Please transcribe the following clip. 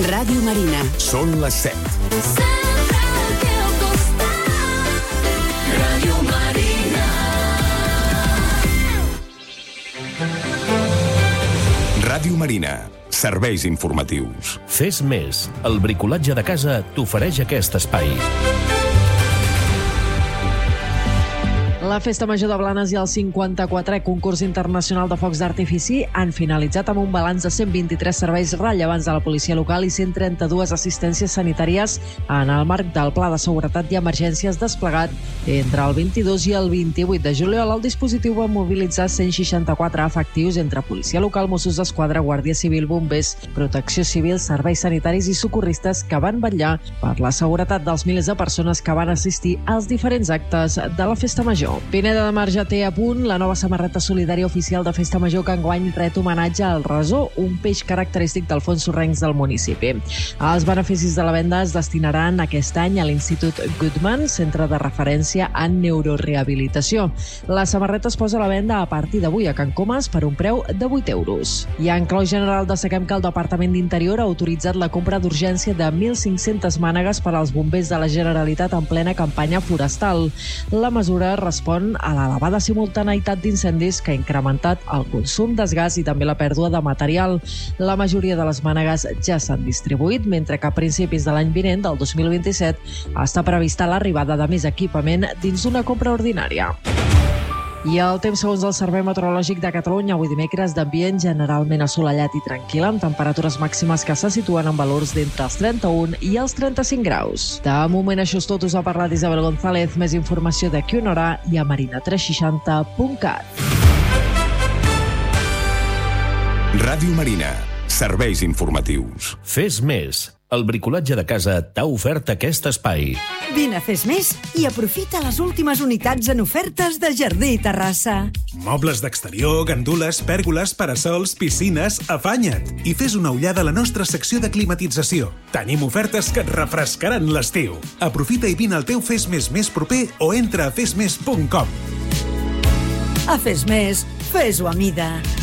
Ràdio Marina. Són les 7. Ràdio Marina. Ràdio Marina. Serveis informatius. Fes més. El bricolatge de casa t'ofereix aquest espai. La Festa Major de Blanes i el 54è concurs internacional de focs d'artifici han finalitzat amb un balanç de 123 serveis rellevants de la policia local i 132 assistències sanitàries en el marc del Pla de Seguretat i Emergències desplegat entre el 22 i el 28 de juliol. El dispositiu va mobilitzar 164 efectius entre policia local, Mossos d'Esquadra, Guàrdia Civil, bombers, protecció civil, serveis sanitaris i socorristes que van vetllar per la seguretat dels milers de persones que van assistir als diferents actes de la Festa Major. Pineda de Mar ja té a punt la nova samarreta solidària oficial de Festa Major que enguany ret homenatge al rasó, un peix característic del fons sorrencs del municipi. Els beneficis de la venda es destinaran aquest any a l'Institut Goodman, centre de referència en neurorehabilitació. La samarreta es posa a la venda a partir d'avui a Can Comas per un preu de 8 euros. I en clau general destaquem que el Departament d'Interior ha autoritzat la compra d'urgència de 1.500 mànegues per als bombers de la Generalitat en plena campanya forestal. La mesura respon a l'elevada simultaneïtat d'incendis que ha incrementat el consum de gas i també la pèrdua de material. La majoria de les mànegues ja s'han distribuït, mentre que a principis de l'any vinent, del 2027, està prevista l'arribada de més equipament dins d'una compra ordinària. I el temps segons el Servei Meteorològic de Catalunya, avui dimecres d'ambient generalment assolellat i tranquil, amb temperatures màximes que se situen en valors d'entre els 31 i els 35 graus. De moment això és tot, us ha parlat Isabel González. Més informació d'aquí una hora i a marina360.cat. Ràdio Marina. Serveis informatius. Fes més. El bricolatge de casa t'ha ofert aquest espai. Vine a Fes Més i aprofita les últimes unitats en ofertes de Jardí i Terrassa. Mobles d'exterior, gandules, pèrgoles, parasols, piscines, afanya't i fes una ullada a la nostra secció de climatització. Tenim ofertes que et refrescaran l'estiu. Aprofita i vine al teu Fes més proper o entra a fesmes.com. A Fes Més, fes-ho a mida.